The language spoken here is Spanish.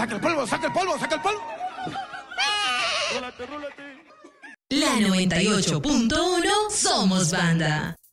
saca el polvo, saca el polvo, saca el polvo. La 98.1 Somos Banda.